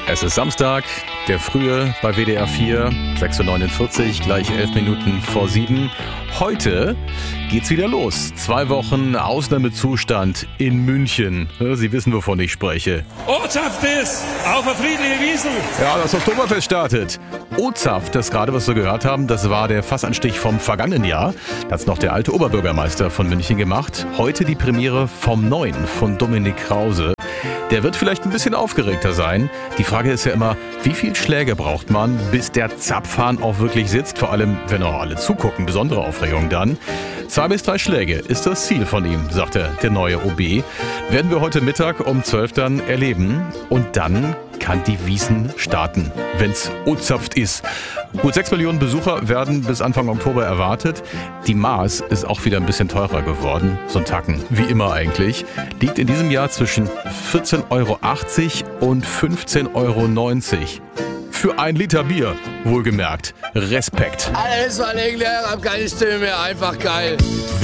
Es ist Samstag, der Frühe bei WDR 4, 6.49 Uhr, gleich 11 Minuten vor 7. Heute geht's wieder los. 2 Wochen Ausnahmezustand in München. Sie wissen, wovon ich spreche. Ortschaft ist auf der friedliche Wiesel. Ja, das Oktoberfest startet. Ozhaft, das gerade, was wir gehört haben, das war der Fassanstich vom vergangenen Jahr. Das hat noch der alte Oberbürgermeister von München gemacht. Heute die Premiere vom Neuen, von Dominik Krause. Der wird vielleicht ein bisschen aufgeregter sein. Die Frage ist ja immer, wie viel Schläge braucht man, bis der Zapfhahn auch wirklich sitzt? Vor allem, wenn auch alle zugucken. Besondere Aufregung dann. 2 bis 3 Schläge ist das Ziel von ihm, sagte der neue OB. Werden wir heute Mittag um 12 dann erleben. Und dann kann die Wiesn starten, wenn's ozapft ist. Gut 6 Millionen Besucher werden bis Anfang Oktober erwartet. Die Maß ist auch wieder ein bisschen teurer geworden. So ein Tacken, wie immer eigentlich. Liegt in diesem Jahr zwischen 14,80 € und 15,90 €. Für 1 Liter Bier, wohlgemerkt. Respekt. Alles, was ich gelernt habe, keine Stimme mehr. Einfach geil.